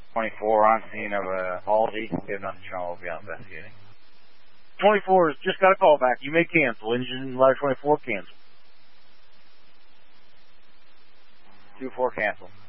24 on scene of a Halsey. We have nothing shown. We'll be out investigating. 24 has just got a call back. You may cancel. Engine ladder 24 cancel. 2-4 cancel.